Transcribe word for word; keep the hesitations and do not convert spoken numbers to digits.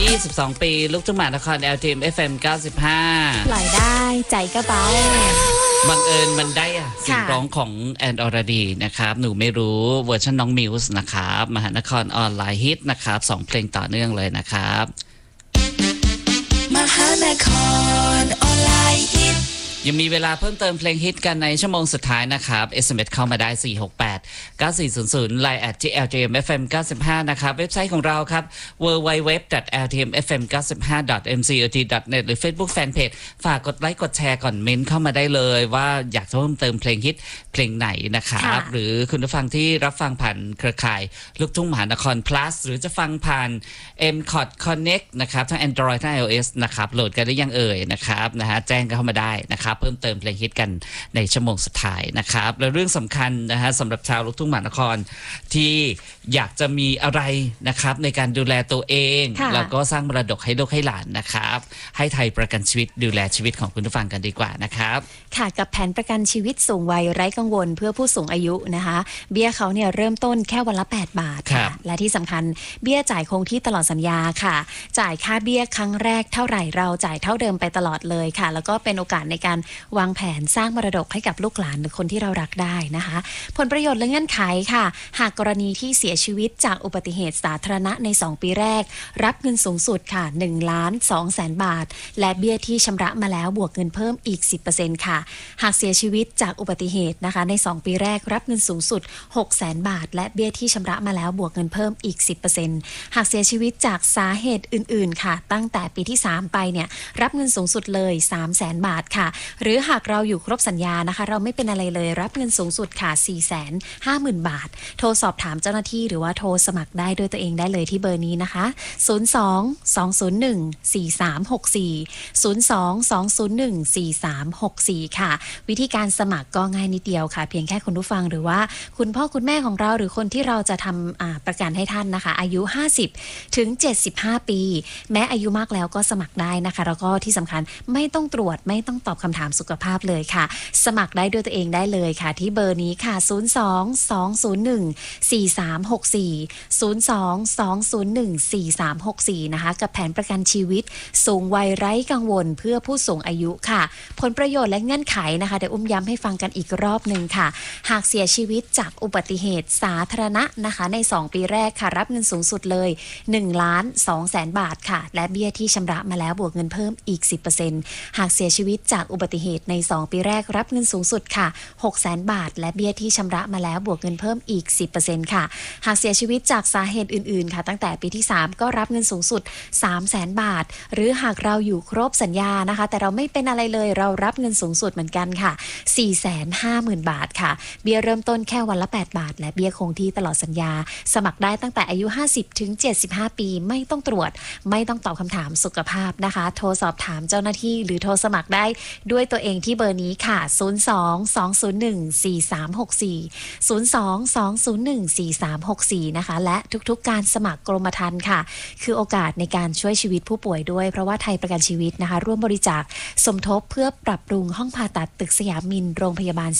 ยี่สิบสอง ปีลูกทุ่งมหานคร แอล ที เอ็ม เอฟ เอ็ม เก้าสิบห้าปล่อยได้ใจก็เบาบังเอิญมันได้อะเสียงร้องของแอนอรดีนะครับหนูไม่รู้เวอร์ชันน้องมิวส์นะครับมหานครออนไลน์ฮิตนะครับสองเพลงต่อเนื่องเลยนะครับมหานครออนไลน์ฮิตยังมีเวลาเพิ่มเติมเพลงฮิตกันในชั่วโมงสุดท้ายนะครับ เอส เอ็ม เอส เข้ามาได้ สี่ หก แปด เก้า สี่ ศูนย์ ศูนย์ ไลน์ แอท แอล ที เอ็ม เอฟ เอ็ม เก้าสิบห้า นะครับเว็บไซต์ของเราครับ ดับเบิลยู ดับเบิลยู ดับเบิลยู ดอท แอล ที เอ็ม เอฟ เอ็ม เก้าสิบห้า ดอท เอ็ม ซี โอ ที ดอท เน็ต หรือ Facebook Fanpage ฝากกดไลค์กดแชร์ก่อนเมนต์เข้ามาได้เลยว่าอยากจะเพิ่มเติมเพลงฮิตเพลงไหนนะครับหรือคุณผู้ฟังที่รับฟังผ่านเครือข่ายลูกทุ่งมหานคร plus หรือจะฟังผ่าน เอ็ม คอท Connect นะครับทั้ง Android ทั้ง iOS นะครับโหลดกันได้ยังเอ่ยนะครับนะฮะแจ้งเข้ามาได้นะครับเพิ่มเติมเพลงฮิตกันในชั่วโมงสุดท้ายนะครับและเรื่องสำคัญนะฮะสำหรับชาวลูกทุ่งมหานครที่อยากจะมีอะไรนะครับในการดูแลตัวเองแล้วก็สร้างมรดกให้ลูกให้หลานนะครับให้ไทยประกันชีวิตดูแลชีวิตของคุณผู้ฟังกันดีกว่านะครับค่ะกับแผนประกันชีวิตสูงวัยไร้กังวลเพื่อผู้สูงอายุนะคะเบี้ยเขาเนี่ยเริ่มต้นแค่วันละแปดบาทค่ะและที่สำคัญเบี้ยจ่ายคงที่ตลอดสัญญาค่ะจ่ายค่าเบี้ยครั้งแรกเท่าไหร่เราจ่ายเท่าเดิมไปตลอดเลยค่ะแล้วก็เป็นโอกาสในการวางแผนสร้างมรดกให้กับลูกหลานหรือคนที่เรารักได้นะคะผลประโยชน์และเงื่อนไขค่ะหากกรณีที่เสียชีวิตจากอุบัติเหตุสาธารณะในสองปีแรกรับเงินสูงสุดค่ะหนึ่งล้านสองแสนบาทและเบี้ยที่ชำระมาแล้วบวกเงินเพิ่มอีก สิบเปอร์เซ็นต์ ค่ะหากเสียชีวิตจากอุบัติเหตุนะคะในสองปีแรกรับเงินสูงสุดหกแสนบาทและเบี้ยที่ชำระมาแล้วบวกเงินเพิ่มอีก สิบเปอร์เซ็นต์ หากเสียชีวิตจากสาเหตุอื่นๆค่ะตั้งแต่ปีที่สามไปเนี่ยรับเงินสูงสุดเลย สามแสนบาทค่ะหรือหากเราอยู่ครบสัญญานะคะเราไม่เป็นอะไรเลยรับเงินสูงสุดค่ะ สี่แสนห้าหมื่น บาทโทรสอบถามเจ้าหน้าที่หรือว่าโทรสมัครได้ด้วยตัวเองได้เลยที่เบอร์นี้นะคะศูนย์ สอง สอง ศูนย์ หนึ่ง สี่ สาม หก สี่ ศูนย์ สอง สอง ศูนย์ หนึ่ง สี่ สาม หก สี่ค่ะวิธีการสมัครก็ง่ายนิดเดียวค่ะเพียงแค่คุณผู้ฟังหรือว่าคุณพ่อคุณแม่ของเราหรือคนที่เราจะทำประกันให้ท่านนะคะอายุห้าสิบถึงเจ็ดสิบห้าปีแม้อายุมากแล้วก็สมัครได้นะคะแล้วก็ที่สำคัญไม่ต้องตรวจไม่ต้องตอบคำถามสุขภาพเลยค่ะสมัครได้ด้วยตัวเองได้เลยค่ะที่เบอร์นี้ค่ะ ศูนย์ สอง สอง ศูนย์ หนึ่ง สี่ สาม หก สี่ ศูนย์ สอง สอง ศูนย์ หนึ่ง สี่ สาม หก สี่นะคะกับแผนประกันชีวิตสูงวัยไร้กังวลเพื่อผู้สูงอายุค่ะผลประโยชน์และเงื่อนไขนะคะเดี๋ยวอุ้มย้ำให้ฟังกันอีกรอบหนึ่งค่ะหากเสียชีวิตจากอุบัติเหตุสาธารณะนะคะในสองปีแรกค่ะรับเงินสูงสุดเลยหนึ่งล้านสองแสนบาทค่ะและเบี้ยที่ชำระมาแล้วบวกเงินเพิ่มอีก สิบเปอร์เซ็นต์ หากเสียชีวิตจากอุบัติเหตุในสองปีแรกรับเงินสูงสุดค่ะหกแสนบาทและเบี้ยที่ชำระมาแล้วบวกเงินเพิ่มอีก สิบเปอร์เซ็นต์ ค่ะหากเสียชีวิตจากสาเหตุอื่นๆค่ะตั้งแต่ปีที่สามก็รับเงินสูงสุด สามแสนบาทหรือหากเราอยู่ครบสัญญานะคะแต่เราไม่เป็นอะไรเลยเรารับเงินสูงสุดเหมือนกันค่ะ สี่แสนห้าหมื่น บาทค่ะเบี้ยเริ่มต้นแค่วันละแปดบาทและเบี้ยคงที่ตลอดสัญญาสมัครได้ตั้งแต่อายุห้าสิบถึงเจ็ดสิบห้าปีไม่ต้องตรวจไม่ต้องตอบคำถามสุขภาพนะคะโทรสอบถามเจ้าหน้าที่หรือโทรสมัครได้ด้วยตัวเองที่เบอร์นี้ค่ะศูนย์ สอง สอง ศูนย์ หนึ่ง สี่ สาม หก สี่ ศูนย์ สอง สอง ศูนย์ หนึ่ง สี่ สาม หก สี่นะคะและทุกๆการสมัครกรมธรรม์ค่ะคือโอกาสในการช่วยชีวิตผู้ป่วยด้วยเพราะว่าไทยประกันชีวิตนะคะร่วมบริจาคสมทบเพื่อปรับปรุงห้องผ่าตัดตึกสยามมินโรงพยาบาล